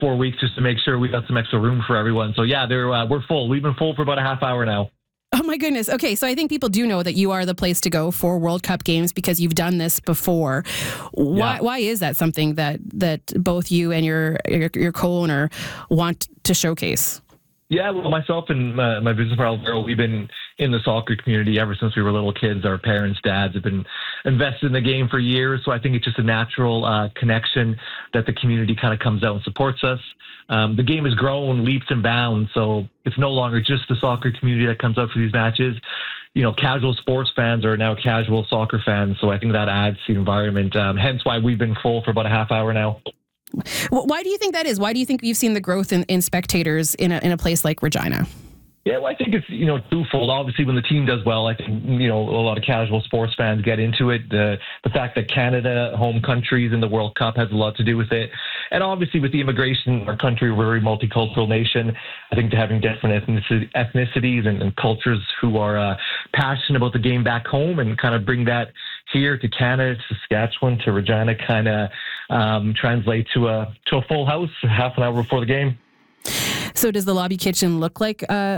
4 weeks just to make sure we got some extra room for everyone. So yeah, we're full. We've been full for about a half hour now. Oh my goodness. Okay, so I think people do know that you are the place to go for World Cup games because you've done this before. Why is that something that both you and your co-owner want to showcase? Yeah, well, myself and my business partner, we've been in the soccer community ever since we were little kids. Our parents, dads have been invested in the game for years. So I think it's just a natural connection that the community kind of comes out and supports us. The game has grown leaps and bounds. So it's no longer just the soccer community that comes out for these matches. You know, casual sports fans are now casual soccer fans. So I think that adds to the environment. Hence why we've been full for about a half hour now. Why do you think that is? Why do you think you've seen the growth in spectators in a place like Regina? Yeah, well, I think it's, twofold. Obviously, when the team does well, I think, a lot of casual sports fans get into it. The fact that Canada, home countries in the World Cup, has a lot to do with it. And obviously, with the immigration, our country, we're a very multicultural nation. I think having different ethnicities and cultures who are passionate about the game back home and kind of bring that here to Canada, to Saskatchewan, to Regina, kind of translate to a full house half an hour before the game. So does the lobby kitchen look like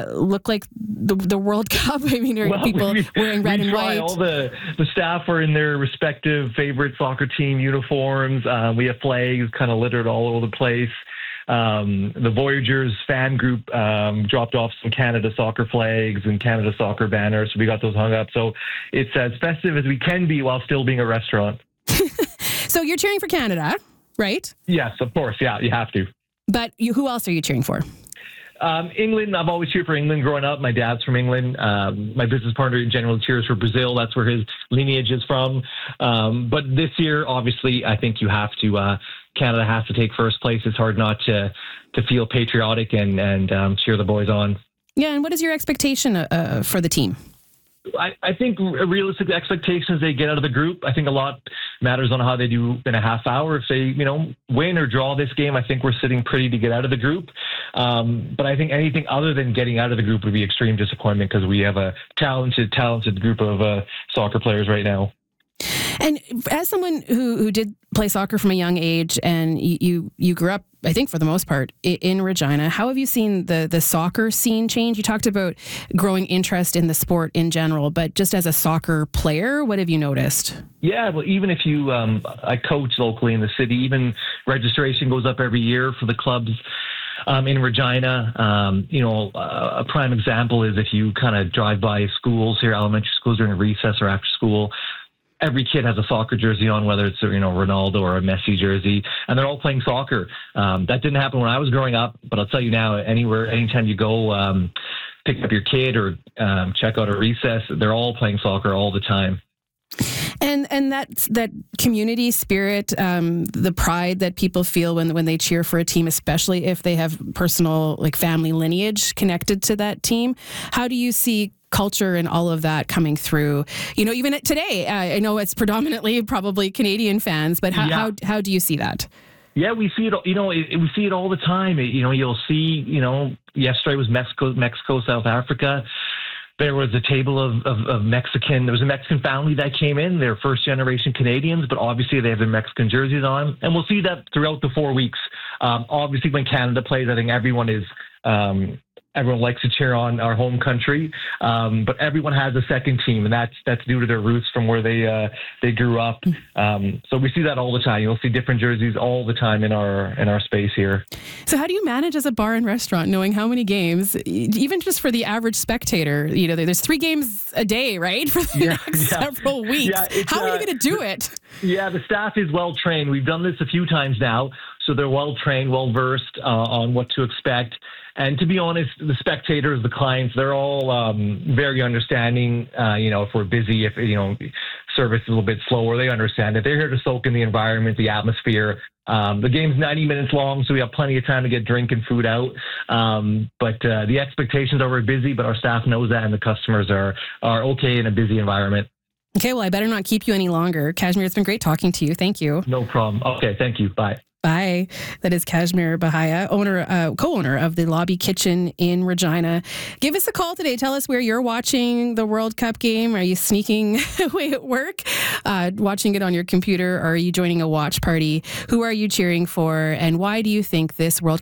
the World Cup? I mean, are people wearing red and white? All the staff are in their respective favorite soccer team uniforms. We have flags kind of littered all over the place. The Voyageurs fan group dropped off some Canada soccer flags and Canada soccer banners. So we got those hung up. So it's as festive as we can be while still being a restaurant. So you're cheering for Canada, right? Yes, of course. Yeah, you have to. But who else are you cheering for? England. I've always cheered for England growing up. My dad's from England. My business partner in general cheers for Brazil. That's where his lineage is from. But this year, obviously, I think you have to. Canada has to take first place. It's hard not to feel patriotic and cheer the boys on. Yeah, and what is your expectation for the team? I think realistic expectations, they get out of the group. I think a lot matters on how they do in a half hour. If they, win or draw this game, I think we're sitting pretty to get out of the group. But I think anything other than getting out of the group would be extreme disappointment because we have a talented group of soccer players right now. And as someone who did play soccer from a young age, and you grew up, I think for the most part, in Regina, how have you seen the soccer scene change? You talked about growing interest in the sport in general, but just as a soccer player, what have you noticed? Yeah, well, even if you, I coach locally in the city, even registration goes up every year for the clubs. In Regina, a prime example is if you kind of drive by schools here, elementary schools during recess or after school, every kid has a soccer jersey on, whether it's Ronaldo or a Messi jersey, and they're all playing soccer. That didn't happen when I was growing up, but I'll tell you now, anytime you go pick up your kid or check out a recess, they're all playing soccer all the time. And that community spirit, the pride that people feel when they cheer for a team, especially if they have personal, family lineage connected to that team. How do you see culture and all of that coming through? Even today, I know it's predominantly probably Canadian fans, but how do you see that? Yeah, we see it. We see it all the time. You'll see. Yesterday was Mexico, South Africa. There was a table of Mexican. There was a Mexican family that came in. They're first generation Canadians, but obviously they have their Mexican jerseys on, and we'll see that throughout the 4 weeks. Obviously, when Canada plays, I think everyone likes to cheer on our home country, but everyone has a second team, and that's due to their roots from where they grew up. So we see that all the time. You'll see different jerseys all the time in our space here. So how do you manage as a bar and restaurant, knowing how many games, even just for the average spectator? There's 3 games a day, right, for the next several weeks. How are you going to do it? Yeah, the staff is well trained. We've done this a few times now, so they're well trained, well versed on what to expect. And to be honest, the spectators, the clients, they're all very understanding. If we're busy, if service is a little bit slower, they understand it. They're here to soak in the environment, the atmosphere. The game's 90 minutes long, so we have plenty of time to get drink and food out. But the expectations are we're busy, but our staff knows that, and the customers are okay in a busy environment. Okay, well, I better not keep you any longer. Cashmere, it's been great talking to you. Thank you. No problem. Okay, thank you. Bye. Bye. That is Kashmir Bahaya, co-owner of the Lobby Kitchen in Regina. Give us a call today. Tell us where you're watching the World Cup game. Are you sneaking away at work, watching it on your computer, or are you joining a watch party? Who are you cheering for, and why do you think this World